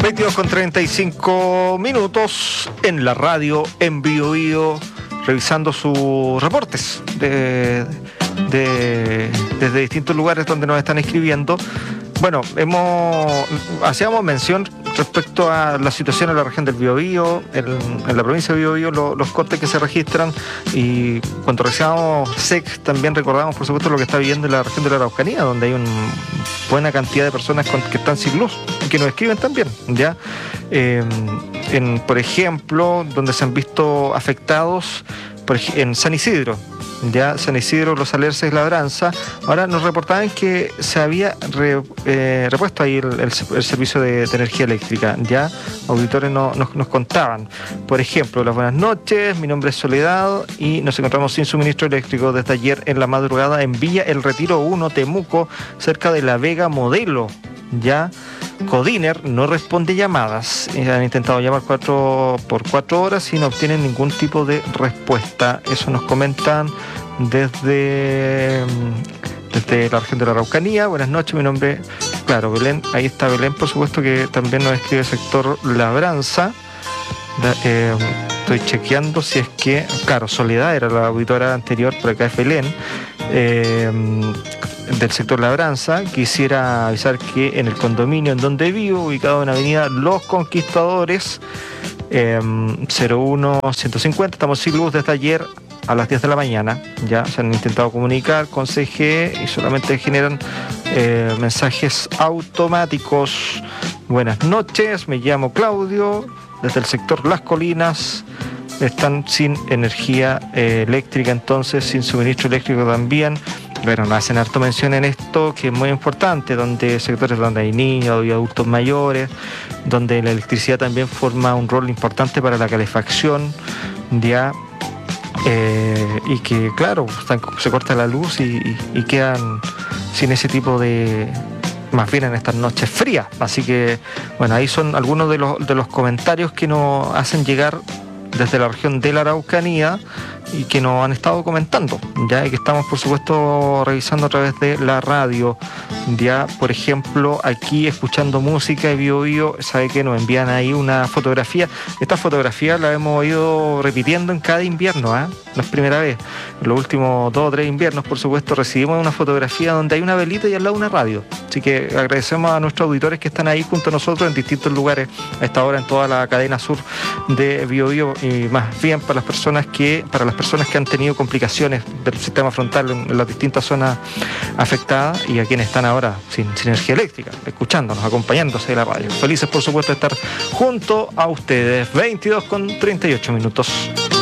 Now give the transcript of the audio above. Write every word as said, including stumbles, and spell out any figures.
veintidós con treinta y cinco minutos en la radio, en Bío Bío, revisando sus reportes de, de, desde distintos lugares donde nos están escribiendo. Bueno, hemos hacíamos mención respecto a la situación en la región del Biobío, en, en la provincia de Biobío, lo, los cortes que se registran, y cuando revisábamos S E C también recordamos, por supuesto, lo que está viviendo en la región de la Araucanía, donde hay una buena cantidad de personas con, que están sin luz y que nos escriben también, ¿ya? Eh, en, por ejemplo, donde se han visto afectados por, en San Isidro, ya San Isidro, Los Alerces, Labranza. Ahora nos reportaban que se había re, eh, repuesto ahí el, el, el servicio de, de energía eléctrica. Ya auditores no, nos, nos contaban, por ejemplo: las buenas noches, mi nombre es Soledad y nos encontramos sin suministro eléctrico desde ayer en la madrugada en Villa El Retiro uno, Temuco, cerca de La Vega Modelo. Ya Codiner no responde llamadas. Han intentado llamar cuatro por cuatro horas y no obtienen ningún tipo de respuesta. Eso nos comentan desde, desde la región de la Araucanía. Buenas noches, mi nombre, claro, Belén. Ahí está Belén, por supuesto, que también nos escribe el sector Labranza. Eh, estoy chequeando si es que, claro, Soledad era la auditora anterior, por acá es Belén. Eh, del sector Labranza. Quisiera avisar que en el condominio en donde vivo, ubicado en avenida Los Conquistadores, eh, cero uno ciento cincuenta, estamos sin luz desde ayer a las diez de la mañana. Ya se han intentado comunicar con C G E y solamente generan eh, mensajes automáticos. Buenas noches, me llamo Claudio, desde el sector Las Colinas. Están sin energía eh, eléctrica, entonces sin suministro eléctrico también. Bueno, nos hacen harto mención en esto, que es muy importante, donde sectores donde hay niños y adultos mayores, donde la electricidad también forma un rol importante para la calefacción, ya, eh, y que, claro, están, se corta la luz y, y, y quedan sin ese tipo de, más bien en estas noches frías. Así que, bueno, ahí son algunos de los, de los comentarios que nos hacen llegar desde la región de la Araucanía y que nos han estado comentando, ya, y que estamos, por supuesto, revisando a través de la radio. Ya, por ejemplo, aquí escuchando música y Bío Bío, sabe que nos envían ahí una fotografía. Esta fotografía la hemos ido repitiendo en cada invierno, ¿eh? No es primera vez. En los últimos dos o tres inviernos, por supuesto, recibimos una fotografía donde hay una velita y al lado una radio. Así que agradecemos a nuestros auditores que están ahí junto a nosotros en distintos lugares a esta hora en toda la cadena sur de Bío Bío, y más bien para las personas que, para las personas que han tenido complicaciones del sistema frontal en, en las distintas zonas afectadas, y a quienes están ahora sin, sin energía eléctrica, escuchándonos, acompañándose de la radio. Felices, por supuesto, de estar junto a ustedes. veintidós con treinta y ocho minutos.